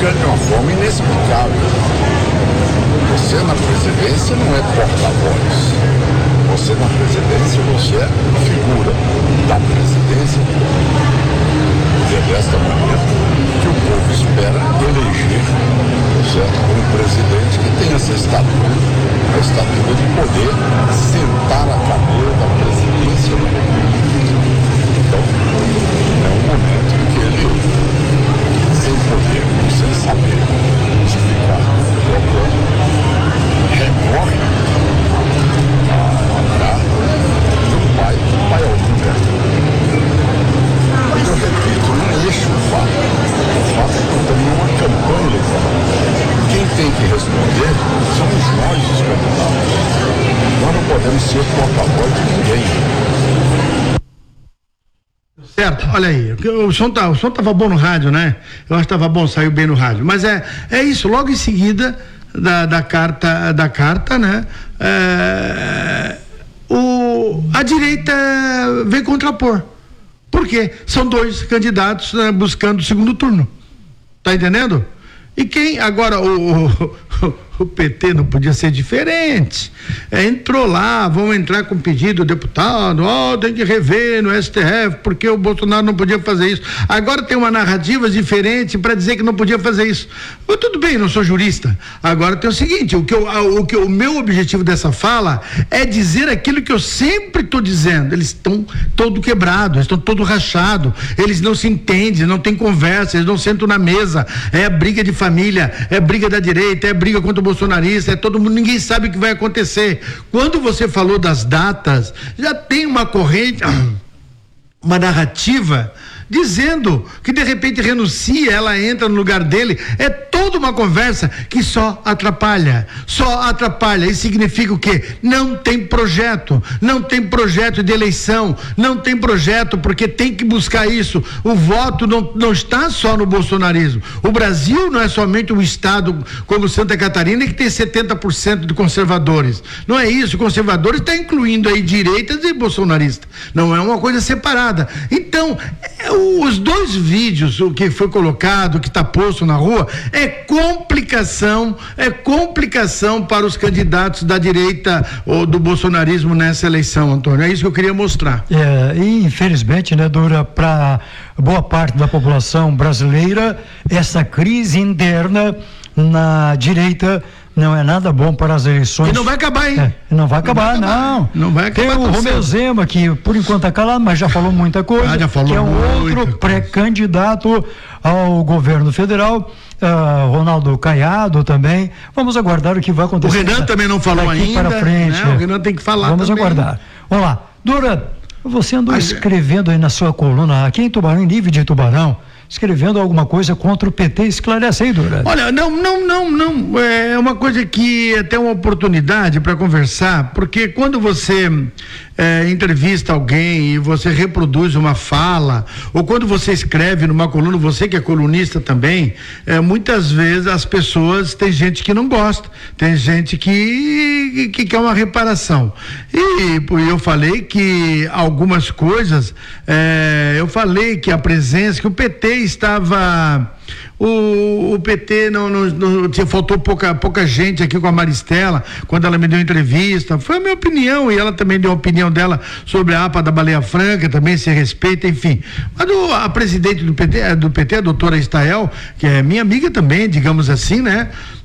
complicando de uma forma inexplicável. Você na presidência não é porta-voz. Você na presidência, você é figura da presidência. E é desta maneira que o povo espera eleger, certo, um presidente que tenha essa estatura, a estatura de poder sentar a cadeira da presidência. Então, é um momento em que ele, sem poder, sem saber justificar o programa, recorre à carta do pai Alberto. Eu repito, não é este o fato. O fato é que também é uma campanha eleitoral. Quem tem que responder somos nós, os candidatos. Nós não podemos ser porta-voz de ninguém. Certo, olha aí, o som tava bom no rádio, né? Eu acho que tava bom, saiu bem no rádio. Mas é isso, logo em seguida da carta, né? A direita vem contrapor. Por quê? São dois candidatos, né, buscando o segundo turno. Tá entendendo? E quem agora o PT não podia ser diferente. Entrou lá, vão entrar com pedido, deputado, tem que rever no STF, porque o Bolsonaro não podia fazer isso. Agora tem uma narrativa diferente para dizer que não podia fazer isso. Mas tudo bem, não sou jurista. Agora tem o seguinte, o meu objetivo dessa fala é dizer aquilo que eu sempre estou dizendo. Eles estão todo quebrados, eles estão todo rachado, eles não se entendem, não tem conversa, eles não sentam na mesa, é briga de família, é briga da direita, é briga contra o bolsonarista, é todo mundo, ninguém sabe o que vai acontecer. Quando você falou das datas, já tem uma corrente, uma narrativa dizendo que de repente renuncia, ela entra no lugar dele. É toda uma conversa que só atrapalha. Isso significa o quê? Não tem projeto de eleição, não tem projeto, porque tem que buscar isso. O voto não está só no bolsonarismo. O Brasil não é somente um estado como Santa Catarina que tem 70% de conservadores. Não é isso, conservadores está incluindo aí direitas e bolsonaristas. Não é uma coisa separada. Então, os dois vídeos, o que foi colocado, que está posto na rua, é complicação para os candidatos da direita ou do bolsonarismo nessa eleição, Antônio. É isso que eu queria mostrar. E infelizmente, né, Dura, para boa parte da população brasileira, essa crise interna na direita não é nada bom para as eleições. E não vai acabar, hein? Não vai acabar. Tem o Romeu Zema, que por enquanto está calado, mas já falou muita coisa. Já falou, que é um outro pré-candidato ao governo federal. Ronaldo Caiado também. Vamos aguardar o que vai acontecer. O Renan também não falou ainda. Para frente. Né? O Renan tem que falar. Vamos também. Aguardar. Vamos lá. Dura, você andou escrevendo aí na sua coluna, aqui em Tubarão, em Livre de Tubarão, escrevendo alguma coisa contra o PT. Esclarece aí, Dura. Olha, não, é uma coisa que é até uma oportunidade para conversar, porque quando você entrevista alguém e você reproduz uma fala, ou quando você escreve numa coluna, você que é colunista também, muitas vezes as pessoas, tem gente que não gosta, tem gente que quer uma reparação. E eu falei que algumas coisas, eu falei que a presença, que o PT estava... O PT faltou pouca gente aqui com a Maristela, quando ela me deu entrevista. Foi a minha opinião, e ela também deu a opinião dela sobre a APA da Baleia Franca, também se respeita, enfim. Mas a presidente do PT, a doutora Estael, que é minha amiga também, digamos assim, né?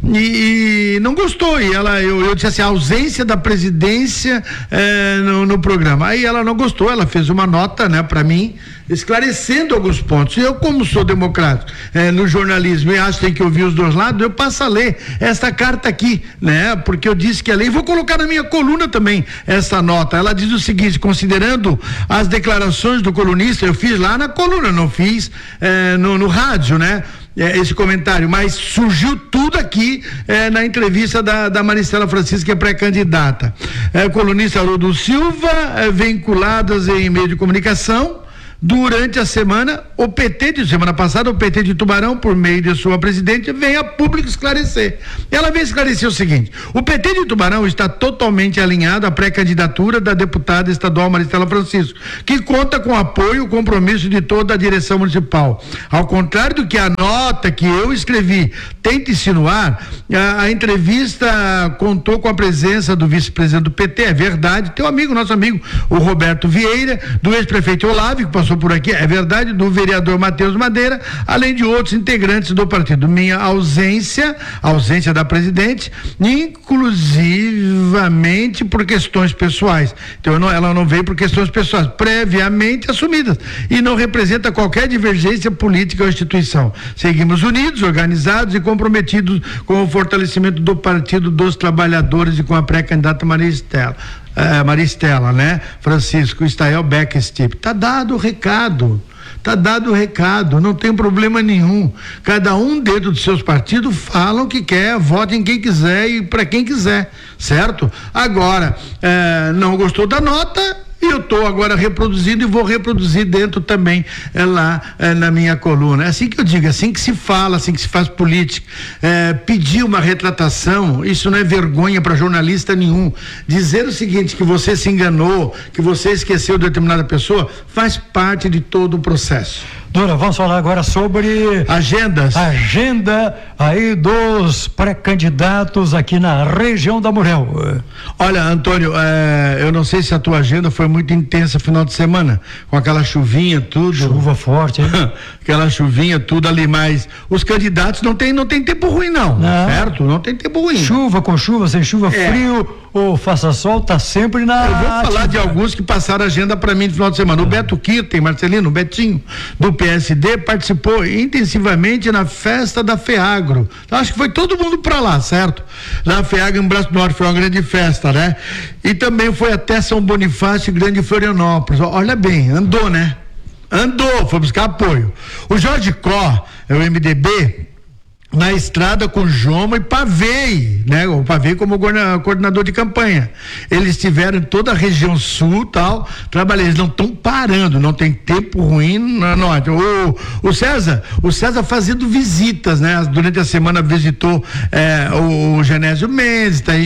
E não gostou, e eu disse assim, a ausência da presidência no programa. Aí ela não gostou, ela fez uma nota, né, para mim, esclarecendo alguns pontos. E eu, como sou democrático no jornalismo e acho que tem que ouvir os dois lados, eu passo a ler esta carta aqui, né? Porque eu disse que a lei, vou colocar na minha coluna também essa nota. Ela diz o seguinte: considerando as declarações do colunista, eu fiz lá na coluna, não fiz no rádio, né? Esse comentário, mas surgiu tudo aqui na entrevista da Maristela Francisca, que é pré-candidata. Colunista Haroldo Silva, vinculadas em meio de comunicação. Durante a semana, semana passada, o PT de Tubarão, por meio de sua presidente, vem a público esclarecer. Ela vem esclarecer o seguinte: o PT de Tubarão está totalmente alinhado à pré-candidatura da deputada estadual Maristela Francisco, que conta com apoio e compromisso de toda a direção municipal. Ao contrário do que a nota que eu escrevi tenta insinuar, a entrevista contou com a presença do vice-presidente do PT, é verdade, teu amigo, nosso amigo, o Roberto Vieira, do ex-prefeito Olávio, que passou por aqui, é verdade, do vereador Matheus Madeira, além de outros integrantes do partido. Minha ausência da presidente, inclusivamente por questões pessoais. Então ela não veio por questões pessoais, previamente assumidas, e não representa qualquer divergência política ou instituição. Seguimos unidos, organizados e comprometidos com o fortalecimento do Partido dos Trabalhadores e com a pré-candidata Maria Estela, né? Francisco Estael Beckstip. Tá dado o recado. Não tem problema nenhum. Cada um dentro dos seus partidos fala o que quer, vota em quem quiser e para quem quiser, certo? Agora, não gostou da nota, e eu estou agora reproduzindo e vou reproduzir dentro também lá na minha coluna. É assim que eu digo, assim que se fala, assim que se faz política. Pedir uma retratação, isso não é vergonha para jornalista nenhum. Dizer o seguinte, que você se enganou, que você esqueceu de determinada pessoa, faz parte de todo o processo. Dora, vamos falar agora sobre agenda aí dos pré-candidatos aqui na região da Murel. Olha, Antônio, eu não sei se a tua agenda foi muito intensa final de semana, com aquela chuvinha, tudo. Chuva forte, hein? Aquela chuvinha, tudo ali, mas os candidatos não tem tempo ruim não, certo? Não tem tempo ruim. Chuva com chuva, sem chuva, frio ou faça sol, tá sempre na... Eu vou falar de alguns que passaram a agenda para mim no final de semana. O Beto Kirten, Marcelino, o Betinho, do PSD, participou intensivamente na festa da FEAGRO. Acho que foi todo mundo para lá, certo? Na FEAGRO, em Braço Norte, foi uma grande festa, né? E também foi até São Bonifácio e Grande Florianópolis. Olha bem, andou, né? Foi buscar apoio. O Jorge Có, o MDB, na estrada com Joma e Pavei, né? O Pavei como coordenador de campanha. Eles estiveram em toda a região sul, tal, trabalhei, eles não estão parando, não tem tempo ruim na norte. O César fazendo visitas, né? Durante a semana visitou o Genésio Mendes, tá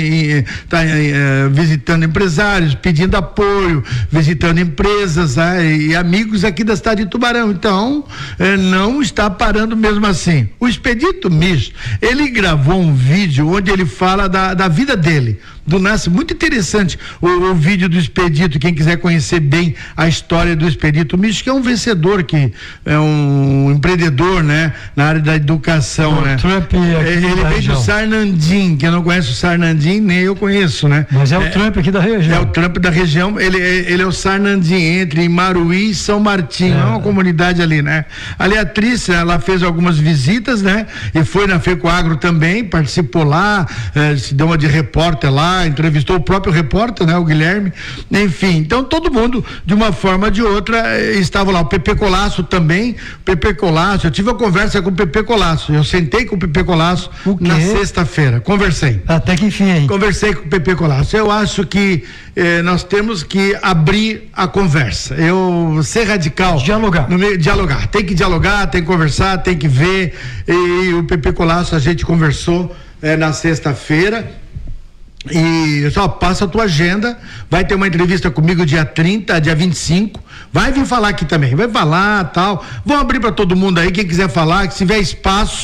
visitando empresários, pedindo apoio, visitando empresas, e amigos aqui da cidade de Tubarão. Então, não está parando mesmo assim. O Expedito Misto, ele gravou um vídeo onde ele fala da vida dele, do Nasce, muito interessante o vídeo do Expedito, quem quiser conhecer bem a história do Expedito Misto, que é um vencedor, que é um empreendedor, né, na área da educação, né? Trump ele veio do Sarnandim, quem não conhece o Sarnandim, nem eu conheço, né? Mas o Trump aqui da região. É o Trump da região, ele é o Sarnandim, entre Maruí e São Martinho, é uma comunidade ali, né? Ali a atriz, ela fez algumas visitas, né? E foi na FECOAGRO também, participou lá, se deu uma de repórter lá, entrevistou o próprio repórter, né? O Guilherme, enfim, então todo mundo, de uma forma ou de outra, estava lá. O Pepe Colasso também, eu tive uma conversa com o Pepe Colasso, eu sentei com o Pepe Colasso na sexta-feira, conversei. Até que enfim, hein? Conversei com o Pepe Colasso, eu acho que nós temos que abrir a conversa, ser radical. Dialogar, tem que dialogar, tem que conversar, tem que ver, e o Pepe Colasso, a gente conversou na sexta-feira, e só passa a tua agenda, vai ter uma entrevista comigo dia 30, dia 25, vai vir falar aqui também, vai falar, tal, vão abrir para todo mundo aí, quem quiser falar, que se tiver espaço,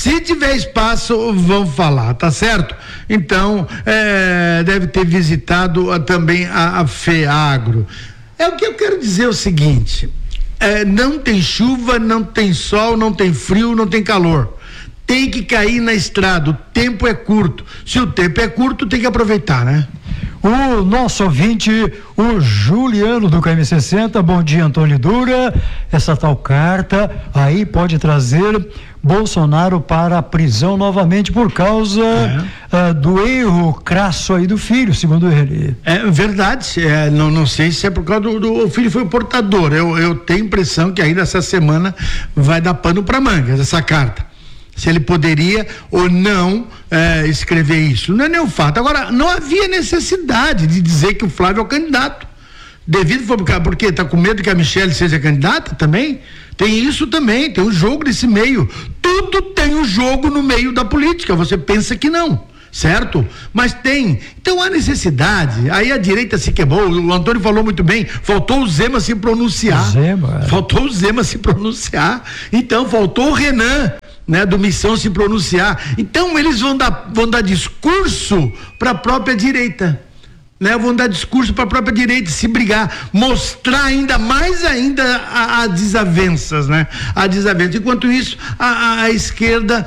vão falar, tá certo? Então, deve ter visitado também a FEAGRO. O que eu quero dizer o seguinte, não tem chuva, não tem sol, não tem frio, não tem calor. Tem que cair na estrada, o tempo é curto. Se o tempo é curto, tem que aproveitar, né? O nosso ouvinte, o Juliano do KM60, bom dia, Antônio Dura. Essa tal carta aí pode trazer Bolsonaro para a prisão novamente por causa do erro crasso aí do filho, segundo ele. É verdade, não sei se é por causa o filho foi o portador. Eu tenho a impressão que ainda essa semana vai dar pano para manga essa carta. Se ele poderia ou não escrever isso. Não é nem o fato. Agora, não havia necessidade de dizer que o Flávio é o candidato. Porque está com medo que a Michelle seja candidata também? Tem isso também, tem um jogo nesse meio. Tudo tem um jogo no meio da política. Você pensa que não. Certo? Mas tem. Então há necessidade. Aí a direita se quebrou. O Antônio falou muito bem. Faltou o Zema se pronunciar. Faltou o Zema se pronunciar. Então faltou o Renan. né, do Missão se pronunciar. Então eles vão dar discurso para a própria direita. Né, vão dar discurso para a própria direita, se brigar, mostrar ainda mais as desavenças, né? A desavença. Enquanto isso, a esquerda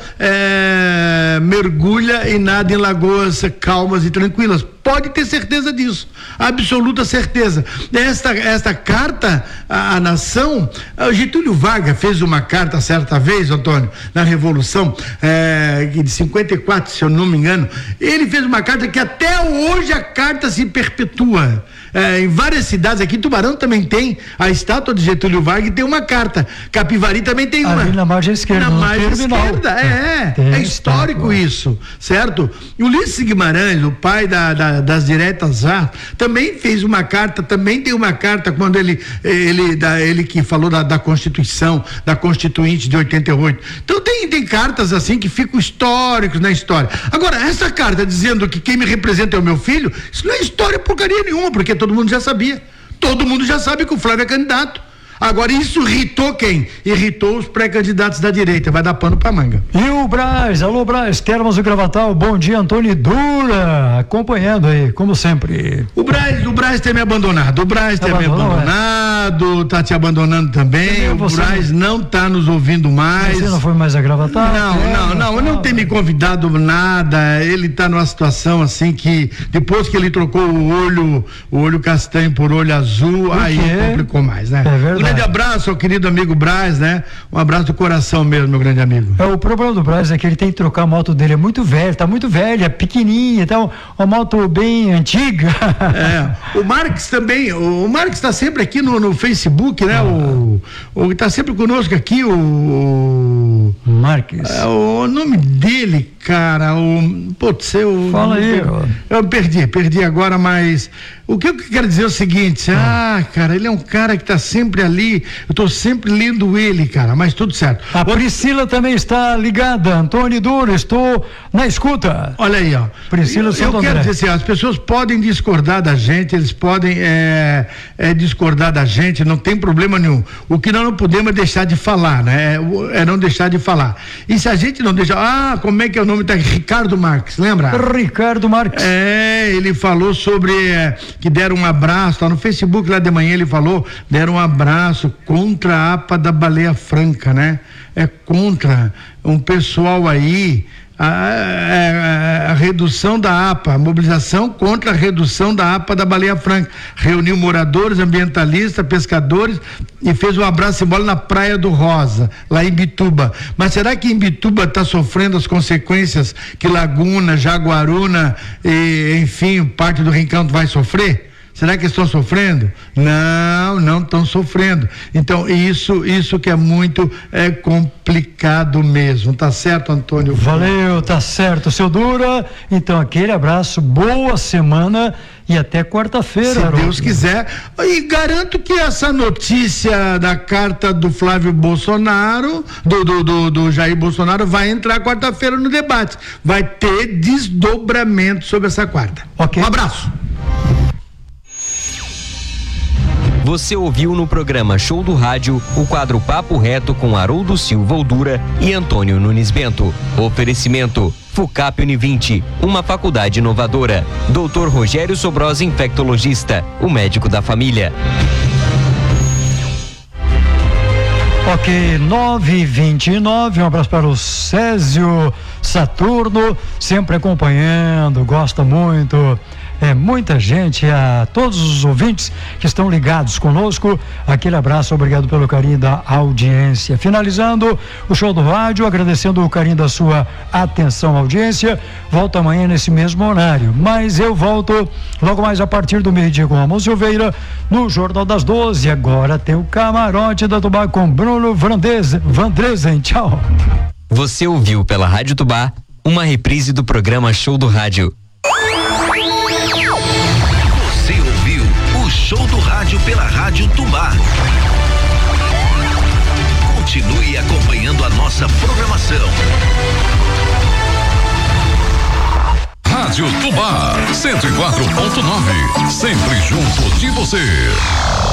mergulha e nada em lagoas calmas e tranquilas. Pode ter certeza disso, absoluta certeza. Esta carta à nação, o Getúlio Vargas fez uma carta certa vez, Antônio, na Revolução de 54, se eu não me engano. Ele fez uma carta que até hoje a carta se perpetua. Em várias cidades, aqui em Tubarão também tem a estátua de Getúlio Vargas e tem uma carta. Capivari também tem uma. Ali na margem esquerda. Na margem esquerda, é histórico isso, certo? E Ulisses Guimarães, o pai das diretas já, também fez uma carta, também tem uma carta quando ele que falou da Constituição, da Constituinte de 88. Então tem cartas assim que ficam históricos na história. Agora, essa carta dizendo que quem me representa é o meu filho, isso não é história porcaria nenhuma, porque todo mundo já sabia. Todo mundo já sabe que o Flávio é candidato. Agora, isso irritou quem? Irritou os pré-candidatos da direita. Vai dar pano pra manga. E o Braz, alô Braz, Termas do Gravatal, bom dia, Antônio Dura, acompanhando aí, como sempre. O Braz tem me abandonado. O Braz tem me abandonado, tá te abandonando também. O Braz não tá nos ouvindo mais. Você não foi mais a Gravatal? Não tem me convidado nada. Ele tá numa situação assim que, depois que ele trocou o olho castanho por olho azul, aí complicou mais, né? É verdade. Grande abraço ao querido amigo Braz, né? Um abraço do coração mesmo, meu grande amigo. O problema do Braz é que ele tem que trocar a moto dele, é muito velho, tá muito velha, pequenininha, então, uma moto bem antiga. O Marques também, o Marques tá sempre aqui no Facebook, né? O tá sempre conosco aqui, o Marques. O nome dele, cara, Fala aí. Eu perdi agora, mas o que eu quero dizer é o seguinte, cara, ele é um cara que tá sempre ali, eu tô sempre lendo ele, cara, mas tudo certo. A Priscila também está ligada, Antônio Duro, estou na escuta. Olha aí, ó. Priscila eu quero dizer assim, as pessoas podem discordar da gente, eles podem discordar da gente, não tem problema nenhum. O que nós não podemos é deixar de falar, né? É não deixar de falar. E se a gente não deixar, como é que é o nome? Tá Ricardo Marques, lembra? Ricardo Marques. Ele falou sobre que deram um abraço, tá no Facebook lá de manhã, ele falou, deram um abraço contra a APA da Baleia Franca, né? É contra um pessoal aí, a redução da APA, a mobilização contra a redução da APA da Baleia Franca. Reuniu moradores, ambientalistas, pescadores e fez um abraço simbólico na Praia do Rosa, lá em Bituba. Mas será que em Bituba está sofrendo as consequências que Laguna, Jaguaruna e, enfim, parte do Rincão vai sofrer? Será que estão sofrendo? Não estão sofrendo. Então, isso que é muito complicado mesmo. Tá certo, Antônio? Valeu, tá certo, seu Dura. Então, aquele abraço, boa semana e até quarta-feira. Se Deus quiser. E garanto que essa notícia da carta do Flávio Bolsonaro, do Jair Bolsonaro, vai entrar quarta-feira no debate. Vai ter desdobramento sobre essa quarta. Ok. Um abraço. Você ouviu no programa Show do Rádio o quadro Papo Reto com Haroldo Silva Oldura e Antônio Nunes Bento. Oferecimento FUCAP Univinte, uma faculdade inovadora. Dr. Rogério Sobrosa, infectologista, o médico da família. Ok, 9h29, um abraço para o Césio Saturno, sempre acompanhando, gosta muito. Muita gente, a todos os ouvintes que estão ligados conosco, aquele abraço, obrigado pelo carinho da audiência. Finalizando o Show do Rádio, agradecendo o carinho da sua atenção, audiência. Volto amanhã nesse mesmo horário, mas eu volto logo mais a partir do meio-dia com Ramon Silveira no Jornal das 12. Agora tem o Camarote da Tubá com Bruno Vandresen. Tchau. Você ouviu pela Rádio Tubá uma reprise do programa Show do Rádio. Você ouviu o Show do Rádio pela Rádio Tubá. Continue acompanhando a nossa programação. Rádio Tubá 104.9, sempre junto de você.